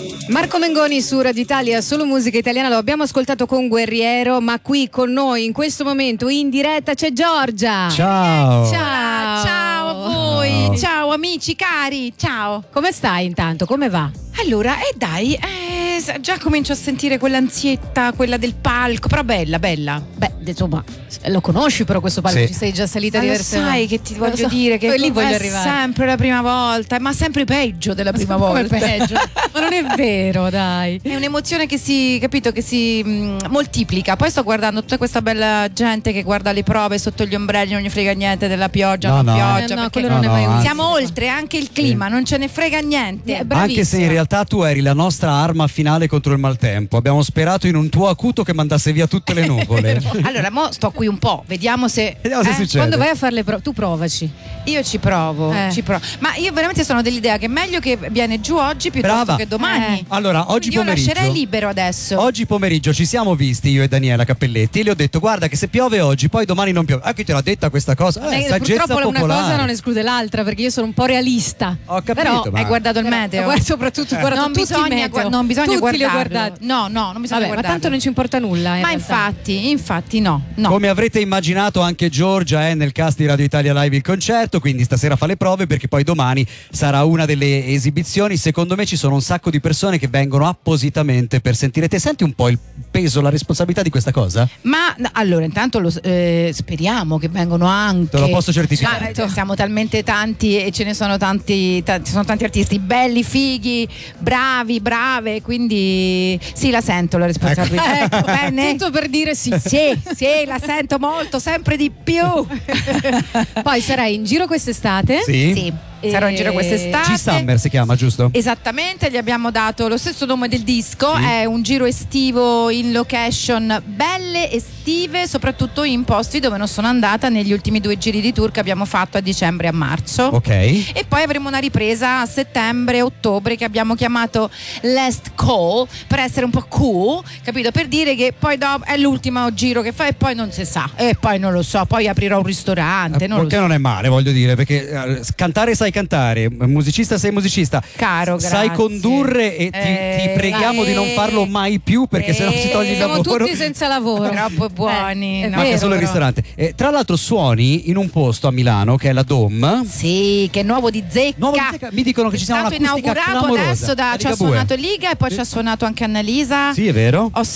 Marco Mengoni su Radio Italia, solo musica italiana, lo abbiamo ascoltato con Guerriero, ma qui con noi in questo momento in diretta c'è Giorgia. Ciao. Ciao a voi, ciao amici cari, ciao. Come stai intanto? Come va? Allora, dai, già comincio a sentire quell'ansietta, quella del palco, però bella. Beh, insomma, lo conosci però questo palco, Sì. Ci sei già salita Ma lo diverse volte. sai che ti voglio dire che lì voglio è arrivare. sempre la prima volta, ma sempre peggio della prima Come volta. peggio? Ma non è vero, dai. È un'emozione che si, capito, che si moltiplica. Poi sto guardando tutta questa bella gente che guarda le prove sotto gli ombrelli, non gli frega niente della pioggia, No, non no. pioggia, No, perché quello non è mai no, utile. siamo oltre anche il clima, non ce ne frega niente. Anche se in realtà tu eri la nostra arma finale contro il maltempo. Abbiamo sperato in un tuo acuto che mandasse via tutte le nuvole. Allora, mo sto qui un po', vediamo se succede. Quando vai a fare le prove, tu provaci. io ci provo. Ma io veramente sono dell'idea che è meglio che viene giù oggi piuttosto Brava. che domani. Allora, oggi Quindi io pomeriggio lascerei libero adesso. Oggi pomeriggio ci siamo visti io e Daniela Cappelletti e le ho detto guarda che se piove oggi poi domani non piove. Chi te l'ha detta questa cosa? Saggezza Purtroppo popolare. una cosa non esclude l'altra, perché io sono un po' realista. Ho capito, Però, ma Hai guardato il meteo? Soprattutto guardato Non tutti i bisogna, meteo. non bisogna Tutti guardarlo. li ho guardati. No, non bisogna Vabbè, ma guardarlo. tanto non ci importa nulla. Ma infatti no. Come avrete immaginato anche Giorgia è nel cast di Radio Italia Live il concerto, quindi stasera fa le prove perché poi domani sarà una delle esibizioni. Secondo me ci sono un sacco di persone che vengono appositamente per sentire te. Senti un po' il peso, la responsabilità di questa cosa? Ma no, allora intanto speriamo che vengano anche. Te lo posso certificare. Ma, siamo talmente tanti e ce ne sono tanti sono tanti artisti belli, fighi, bravi, brave, quindi sì, la sento la responsabilità. Ecco, Bene? tutto per dire sì. Sì, la sento molto, sempre di più. Poi sarai in giro quest'estate? Sì, sarò in giro quest'estate. G-Summer si chiama, giusto? Esattamente, gli abbiamo dato lo stesso nome del disco, è un giro estivo in location belle, estive, soprattutto in posti dove non sono andata negli ultimi 2 giri di tour che abbiamo fatto a dicembre e a marzo. Ok. E poi avremo una ripresa a settembre-ottobre che abbiamo chiamato Last Call, per essere un po' cool, capito? Per dire che poi dopo è l'ultimo giro che fa e poi non si sa, e poi non lo so, poi aprirò un ristorante, non lo Perché so. non è male, voglio dire, perché cantare sai cantare, musicista sei musicista, Caro, sai grazie. condurre e ti preghiamo di non farlo mai più perché sennò si toglie il Siamo lavoro. tutti senza lavoro. Troppo buoni, è no? Manca vero, solo il però. ristorante. Tra l'altro suoni in un posto a Milano che è la Dom. Sì, che è nuovo di Zecca. Nuovo di Zecca. Mi dicono che ci sia è stato un'acustica inaugurato clamorosa. adesso La ci ha Ligabue. suonato Liga e poi ci ha suonato anche Annalisa. Sì, è vero. Ho